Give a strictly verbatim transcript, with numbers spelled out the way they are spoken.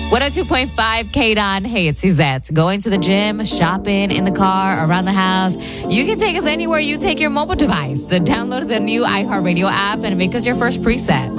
one oh two point five K D O N. Hey, it's Suzette. Going to the gym, shopping, in the car, around the house. You can take us anywhere you take your mobile device. So download the new iHeartRadio app and make us your first preset.